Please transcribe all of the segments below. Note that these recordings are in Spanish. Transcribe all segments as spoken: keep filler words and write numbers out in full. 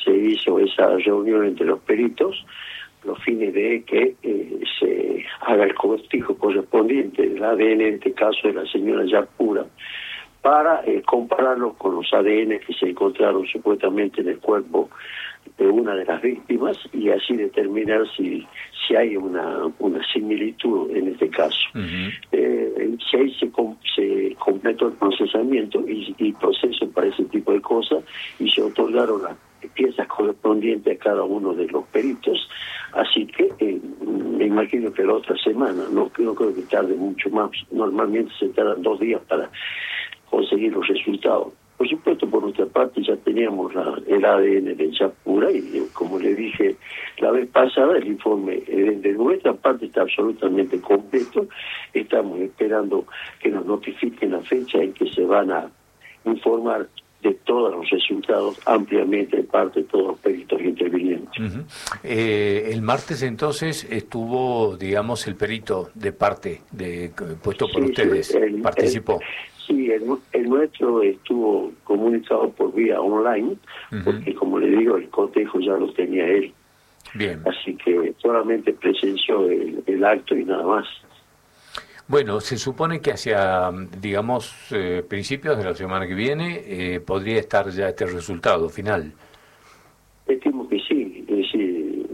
se hizo esa reunión entre los peritos, los fines de que eh, se haga el cotejo correspondiente del A D N, en este caso de la señora Yapura, para eh, compararlo con los A D N que se encontraron supuestamente en el cuerpo de una de las víctimas y así determinar si si hay una una similitud en este caso. Uh-huh. eh, si ahí se, se completó el procesamiento y, y proceso para ese tipo de cosas y se otorgaron las piezas correspondientes a cada uno de los peritos, así que eh, me imagino que la otra semana, no, no creo que tarde mucho más, normalmente se tardan dos días para conseguir los resultados. Por supuesto, por nuestra parte ya teníamos la, el A D N de Yapura y, como le dije la vez pasada, el informe eh, de nuestra parte está absolutamente completo. Estamos esperando que nos notifiquen la fecha en que se van a informar de todos los resultados ampliamente de parte de todos los peritos intervinientes. Uh-huh. eh, el martes entonces estuvo, digamos, el perito de parte de puesto por sí, ustedes, sí, el, participó. El, Sí, el, el nuestro estuvo comunicado por vía online, uh-huh. porque como le digo, el cotejo ya lo tenía él. Bien. Así que solamente presenció el, el acto y nada más. Bueno, se supone que hacia, digamos, eh, principios de la semana que viene eh, podría estar ya este resultado final. Estimo que sí, es decir,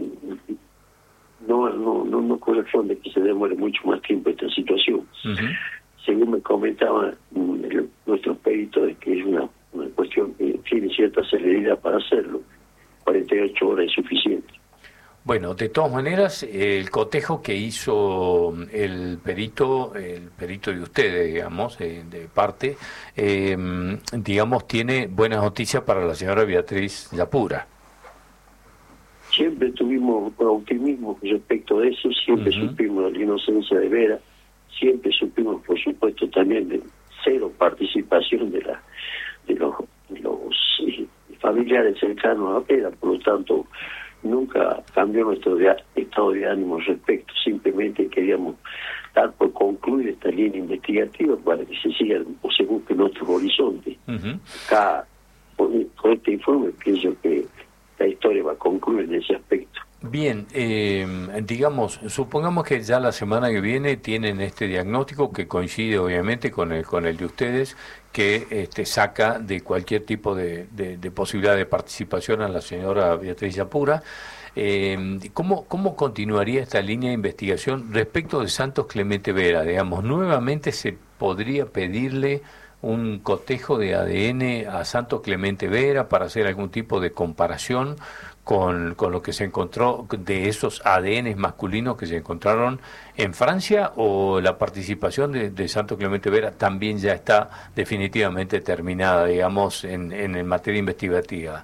no, no, no, no corresponde que se demore mucho más tiempo esta situación. Uh-huh. Según me comentaban nuestros peritos, de que es una, una cuestión que tiene cierta celeridad para hacerlo, cuarenta y ocho horas es suficiente. Bueno, de todas maneras, el cotejo que hizo el perito, el perito de ustedes, digamos, de, de parte, eh, digamos, tiene buenas noticias para la señora Beatriz Yapura. Siempre tuvimos optimismo respecto de eso, siempre uh-huh. supimos de la inocencia de Vera, siempre supimos, por supuesto, también de cero participación de la de los, de los eh, familiares cercanos a Vera, por lo tanto, nunca cambió nuestro de, estado de ánimo al respecto, simplemente queríamos dar por concluir esta línea investigativa para que se sigan o se busquen otros horizontes. Uh-huh. Acá, con, con este informe, pienso que la historia va a concluir en ese aspecto. Bien, eh, digamos, supongamos que ya la semana que viene tienen este diagnóstico que coincide obviamente con el con el de ustedes, que este, saca de cualquier tipo de, de, de posibilidad de participación a la señora Beatriz Yapura. Eh, ¿cómo, ¿Cómo continuaría esta línea de investigación respecto de Santos Clemente Vera? Digamos, nuevamente se podría pedirle un cotejo de A D N a Santos Clemente Vera para hacer algún tipo de comparación con, con lo que se encontró de esos A D N masculinos que se encontraron en Francia, o la participación de, de Santos Clemente Vera también ya está definitivamente terminada, digamos, en, en materia investigativa?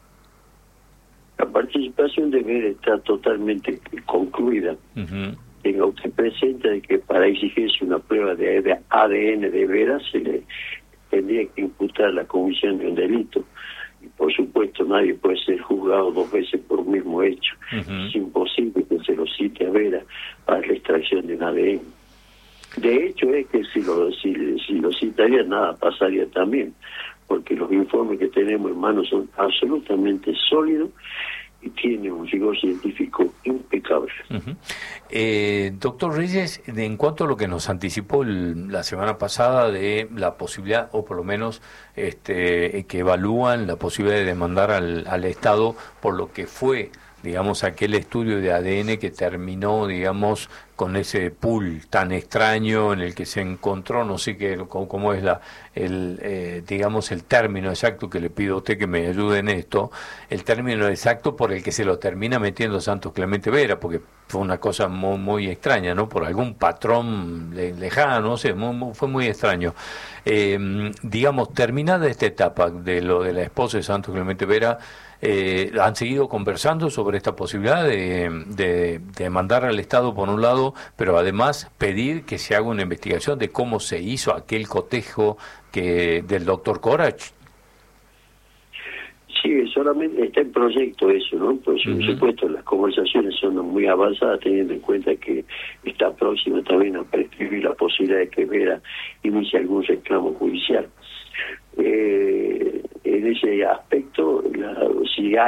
La participación de Vera está totalmente concluida. Uh-huh. Tenga usted presente de que para exigirse una prueba de A D N de Vera se le tendría que imputar la comisión de un delito. Y por supuesto nadie puede ser juzgado dos veces por un mismo hecho. Uh-huh. Es imposible que se lo cite a Vera para la extracción de un A D N. De hecho es que si lo, si, si lo citaría nada pasaría también, porque los informes que tenemos en mano son absolutamente sólidos y tiene un rigor científico impecable. Uh-huh. eh, doctor Reyes, en cuanto a lo que nos anticipó el, la semana pasada de la posibilidad, o por lo menos este, que evalúan la posibilidad de demandar al, al Estado por lo que fue, digamos, aquel estudio de A D N que terminó, digamos, con ese pool tan extraño en el que se encontró, no sé qué, cómo, cómo es la, el, eh, digamos, el término exacto, que le pido a usted que me ayude en esto, el término exacto por el que se lo termina metiendo Santos Clemente Vera, porque fue una cosa muy, muy extraña, ¿no? Por algún patrón le, lejano, no sé, muy, muy, fue muy extraño. Eh, digamos, terminada esta etapa de lo de la esposa de Santos Clemente Vera, Eh, han seguido conversando sobre esta posibilidad de, de, de mandar al Estado por un lado, pero además pedir que se haga una investigación de cómo se hizo aquel cotejo que del doctor Corach. Sí, solamente está en proyecto eso, ¿no? Pues uh-huh. Por supuesto las conversaciones son muy avanzadas, teniendo en cuenta que está próxima también a prescribir la posibilidad de que Vera inicie algún reclamo judicial. Eh, en ese aspecto, la, si hay